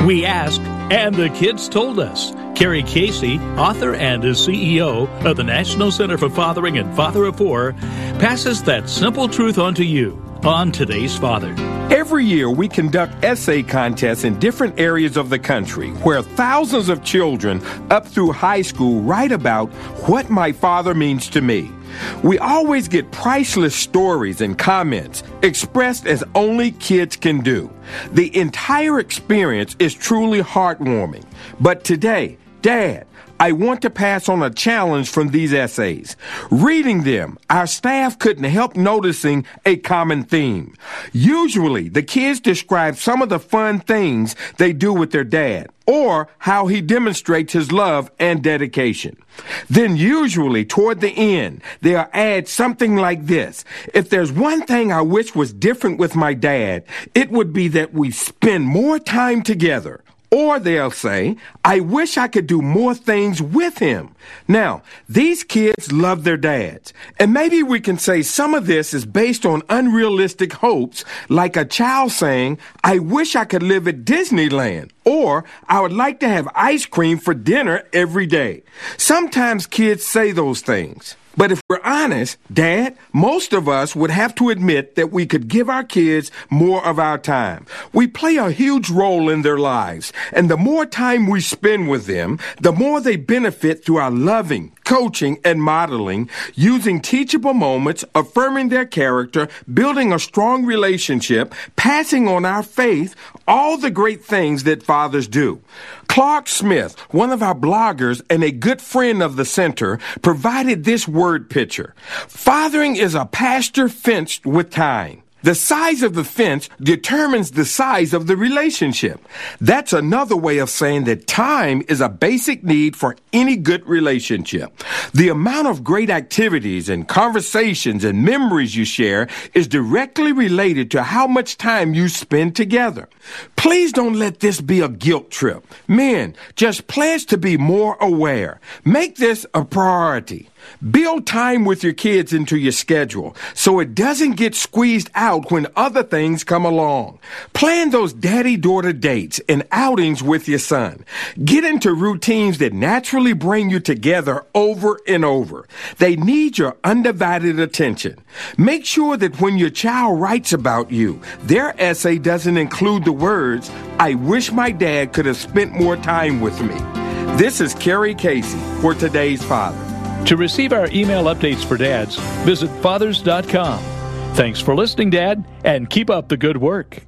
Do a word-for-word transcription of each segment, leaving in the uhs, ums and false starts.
We asked, and the kids told us. Carrie Casey, author and C E O of the National Center for Fathering and Father of Four, passes that simple truth on to you on Today's Father. Every year, we conduct essay contests in different areas of the country where thousands of children up through high school write about what my father means to me. We always get priceless stories and comments expressed as only kids can do. The entire experience is truly heartwarming. But today, Dad, I want to pass on a challenge from these essays. Reading them, our staff couldn't help noticing a common theme. Usually, the kids describe some of the fun things they do with their dad, or how he demonstrates his love and dedication. Then usually, toward the end, they'll add something like this. If there's one thing I wish was different with my dad, it would be that we spend more time together. Or they'll say, I wish I could do more things with him. Now, these kids love their dads. And maybe we can say some of this is based on unrealistic hopes, like a child saying, I wish I could live at Disneyland. Or, I would like to have ice cream for dinner every day. Sometimes kids say those things. But if we're honest, Dad, most of us would have to admit that we could give our kids more of our time. We play a huge role in their lives, and the more time we spend with them, the more they benefit through our loving, coaching, and modeling, using teachable moments, affirming their character, building a strong relationship, passing on our faith, all the great things that fathers do. Clark Smith, one of our bloggers and a good friend of the center, provided this word picture. Fathering is a pasture fenced with time. The size of the fence determines the size of the relationship. That's another way of saying that time is a basic need for any good relationship. The amount of great activities and conversations and memories you share is directly related to how much time you spend together. Please don't let this be a guilt trip. Men, just pledge to be more aware. Make this a priority. Build time with your kids into your schedule so it doesn't get squeezed out when other things come along. Plan those daddy-daughter dates and outings with your son. Get into routines that naturally bring you together over and over. They need your undivided attention. Make sure that when your child writes about you, their essay doesn't include the words, I wish my dad could have spent more time with me. This is Carrie Casey for Today's Father. To receive our email updates for dads, visit fathers dot com. Thanks for listening, Dad, and keep up the good work.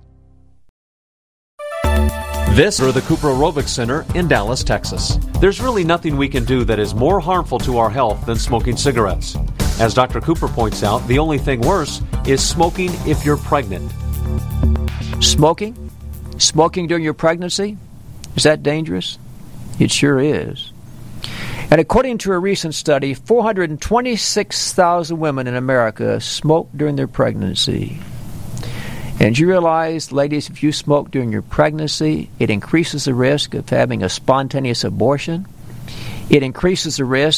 This is the Cooper Aerobics Center in Dallas, Texas. There's really nothing we can do that is more harmful to our health than smoking cigarettes. As Doctor Cooper points out, the only thing worse is smoking if you're pregnant. Smoking? Smoking during your pregnancy? Is that dangerous? It sure is. And according to a recent study, four hundred twenty-six thousand women in America smoked during their pregnancy. And you realize, ladies, if you smoke during your pregnancy, it increases the risk of having a spontaneous abortion. It increases the risk